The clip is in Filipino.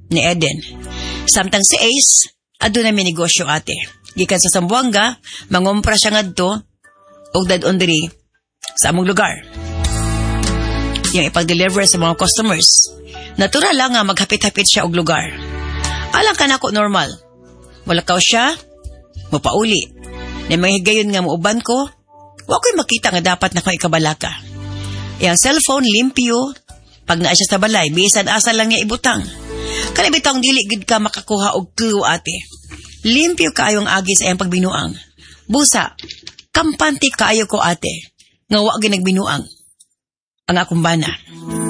ni Eden. Samtang si Ace, adto na may negosyo ate. Gikan sa Zamboanga, mangumpra siya ngadto og dadon diri sa among lugar. Yung ipag-deliver sa mga customers. Natural lang nga maghapit-hapit siya og lugar. Alang ka na ko normal. Walakaw siya, mapauli. Na may higayon nga muuban ko, wa ko'y makita nga dapat na ko ikabalaka. Yang cellphone limpyo, pag naa siya sa balay, bisan asa lang niya ibutang. Kalibitang dili gid ka makakuha og clue ate. Limpyo kaayong agi sa iyang pagbinuang. Busa, kampante kaayo ko ate, nga wa gyud nagbinuang. Ang akong bana.